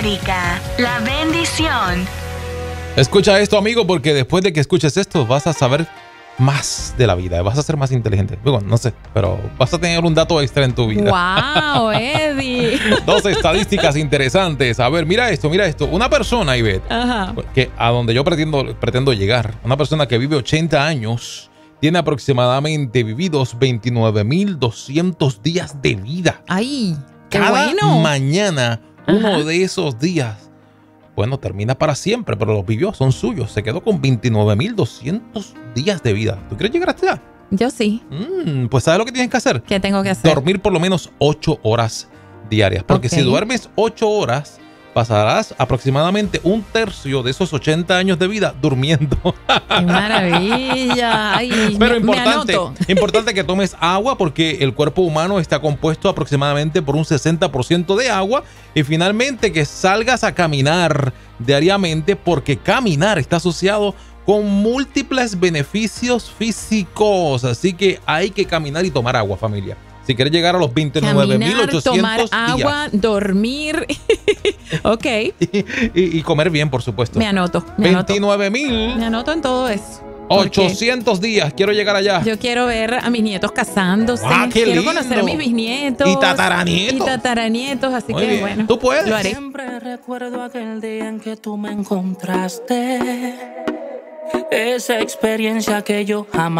América, la bendición. Escucha esto, amigo, porque después de que escuches esto vas a saber más de la vida, vas a ser más inteligente. Bueno, no sé, pero vas a tener un dato extra en tu vida. ¡Wow, Eddie! 2 estadísticas interesantes. A ver, mira esto. Una persona, Ivette, Ajá. que a donde yo pretendo llegar, una persona que vive 80 años, tiene aproximadamente vividos 29,200 días de vida. ¡Ay, qué Cada bueno! mañana, uno de esos días, bueno, termina para siempre, pero los vivió, son suyos. Se quedó con 29,200 días de vida. ¿Tú quieres llegar hasta allá? Yo sí. Pues ¿sabes lo que tienes que hacer? ¿Qué tengo que hacer? Dormir por lo menos 8 horas diarias. Porque si duermes 8 horas, pasarás aproximadamente un tercio de esos 80 años de vida durmiendo. ¡Qué maravilla! Ay, Pero me anoto. importante que tomes agua, porque el cuerpo humano está compuesto aproximadamente por un 60% de agua. Y finalmente que salgas a caminar diariamente, porque caminar está asociado con múltiples beneficios físicos. Así que hay que caminar y tomar agua, familia. Si quieres llegar a los 29,800 tomar días. agua, dormir. Ok. Y comer bien, por supuesto. Me anoto. 29,000. Me anoto en todo eso. 800 días. Quiero llegar allá. Yo quiero ver a mis nietos casándose. ¡Ah, qué quiero lindo! conocer a mis bisnietos. Y tataranietos. Así Muy que bien. bueno. Tú puedes. Lo haré. Siempre recuerdo aquel día en que tú me encontraste. Esa experiencia que yo jamás